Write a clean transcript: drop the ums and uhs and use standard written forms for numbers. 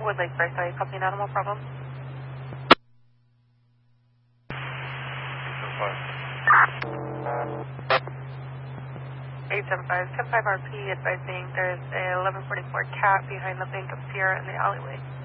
Woodlake First, are you copying animal problem? 875, 10-5 RP advising there's a 1144 cat behind the Bank of Sierra in the alleyway.